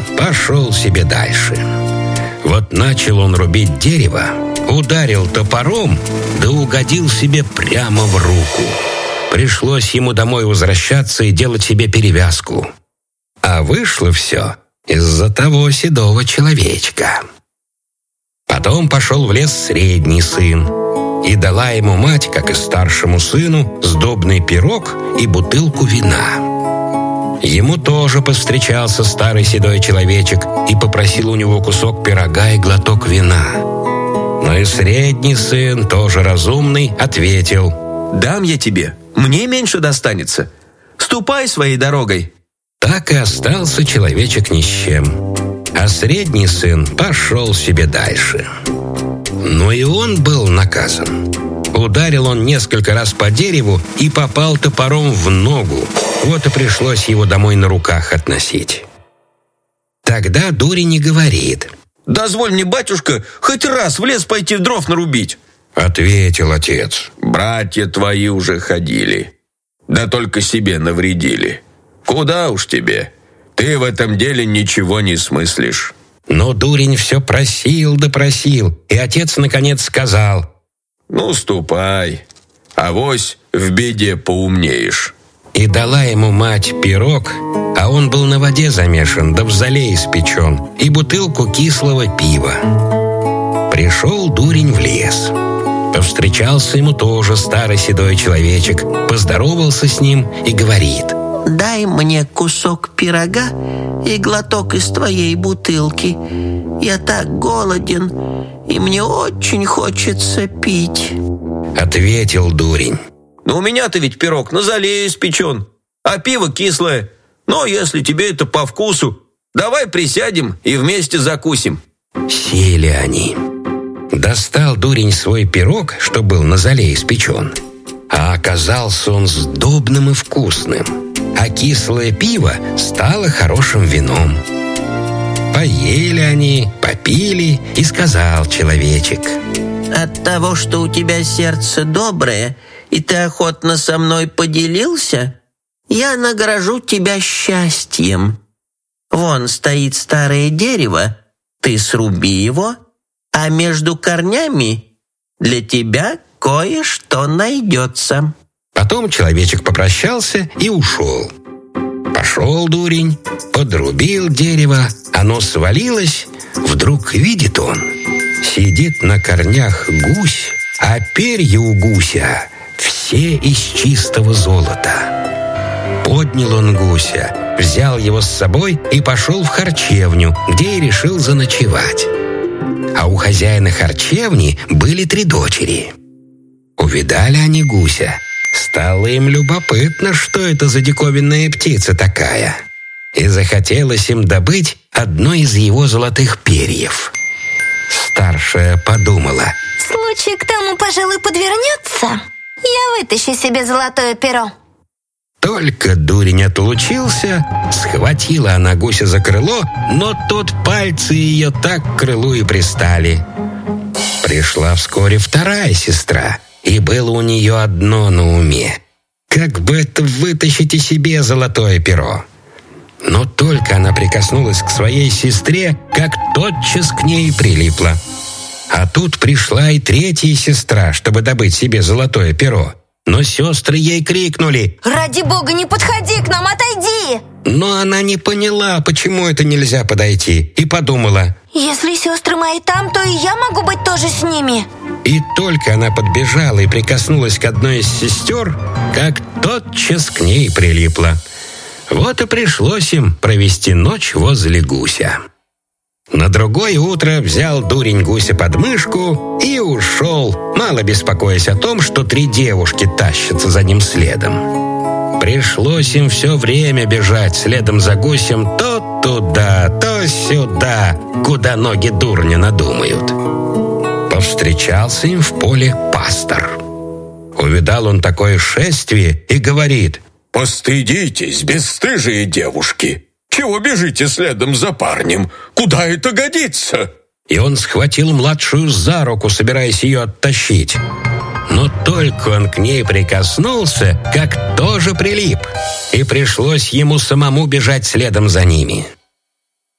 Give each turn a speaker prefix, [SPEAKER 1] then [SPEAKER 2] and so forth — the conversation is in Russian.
[SPEAKER 1] сын пошел себе дальше. Вот начал он рубить дерево, ударил топором, да угодил себе прямо в руку. Пришлось ему домой возвращаться и делать себе перевязку. А вышло все из-за того седого человечка. Потом пошел в лес средний сын, и дала ему мать, как и старшему сыну, сдобный пирог и бутылку вина. Ему тоже повстречался старый седой человечек и попросил у него кусок пирога и глоток вина. Но и средний сын, тоже разумный, ответил:
[SPEAKER 2] «Дам я тебе, мне меньше достанется. Ступай своей дорогой».
[SPEAKER 1] Так и остался человечек ни с чем. А средний сын пошел себе дальше. Но и он был наказан. Ударил он несколько раз по дереву и попал топором в ногу. Вот и пришлось его домой на руках относить. Тогда дурень и говорит:
[SPEAKER 2] «Дозволь мне, батюшка, хоть раз в лес пойти дров нарубить».
[SPEAKER 1] Ответил отец:
[SPEAKER 3] «Братья твои уже ходили, да только себе навредили. Куда уж тебе? Ты в этом деле ничего не смыслишь».
[SPEAKER 1] Но дурень все просил да просил, и отец наконец сказал:
[SPEAKER 3] «Ну, ступай, авось в беде поумнеешь».
[SPEAKER 1] И дала ему мать пирог, а он был на воде замешан, да в золе испечен, и бутылку кислого пива. Пришел дурень в лес. Повстречался ему тоже старый седой человечек, поздоровался с ним и говорит:
[SPEAKER 4] «Дай мне кусок пирога и глоток из твоей бутылки. Я так голоден, и мне очень хочется пить».
[SPEAKER 1] Ответил дурень:
[SPEAKER 2] «Но у меня-то ведь пирог на золе испечен, а пиво кислое. Но если тебе это по вкусу, давай присядем и вместе закусим».
[SPEAKER 1] Сели они. Достал дурень свой пирог, что был на золе испечен, а оказался он сдобным и вкусным, а кислое пиво стало хорошим вином. Поели они, попили, и сказал человечек:
[SPEAKER 4] «От того, что у тебя сердце доброе, и ты охотно со мной поделился, я награжу тебя счастьем. Вон стоит старое дерево, ты сруби его, а между корнями для тебя кое-что найдется».
[SPEAKER 1] Потом человечек попрощался и ушел. Пошел дурень, подрубил дерево, оно свалилось. Вдруг видит он, сидит на корнях гусь, а перья у гуся все из чистого золота. Поднял он гуся, взял его с собой и пошел в харчевню, где и решил заночевать. А у хозяина харчевни были 3 дочери. Увидали они гуся. Стало им любопытно, что это за диковинная птица такая. И захотелось им добыть одно из его золотых перьев. Старшая подумала:
[SPEAKER 5] случай к тому, пожалуй, подвернется. Я вытащу себе золотое перо.
[SPEAKER 1] Только дурень отлучился, схватила она гуся за крыло, но тот пальцы ее так к крылу и пристали. Пришла вскоре вторая сестра, и было у нее одно на уме: как бы это вытащить и себе золотое перо. Но только она прикоснулась к своей сестре, как тотчас к ней прилипла. А тут пришла и третья сестра, чтобы добыть себе золотое перо. Но сестры ей крикнули:
[SPEAKER 5] «Ради бога, не подходи к нам, отойди!»
[SPEAKER 1] Но она не поняла, почему это нельзя подойти, и подумала:
[SPEAKER 5] «Если сестры мои там, то и я могу быть тоже с ними».
[SPEAKER 1] И только она подбежала и прикоснулась к одной из сестер, как тотчас к ней прилипла. Вот и пришлось им провести ночь возле гуся. На другое утро взял дурень гуся под мышку и ушел, мало беспокоясь о том, что 3 девушки тащатся за ним следом. Пришлось им все время бежать следом за гусем то туда, то сюда, куда ноги дурня надумают. Повстречался им в поле пастор. Увидал он такое шествие и говорит:
[SPEAKER 3] «Постыдитесь, бесстыжие девушки! Чего бежите следом за парнем? Куда это годится?»
[SPEAKER 1] И он схватил младшую за руку, собираясь ее оттащить. Но только он к ней прикоснулся, как тоже прилип, и пришлось ему самому бежать следом за ними.